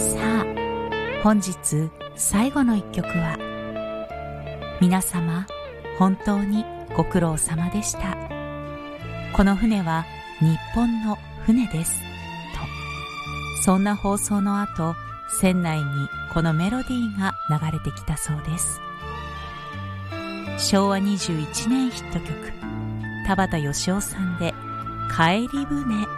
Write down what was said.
さあ、本日最後の一曲は、皆様本当にご苦労様でした。この船は日本の船ですと、そんな放送の後、船内にこのメロディーが流れてきたそうです。昭和21年ヒット曲、田畑義夫さんで帰り船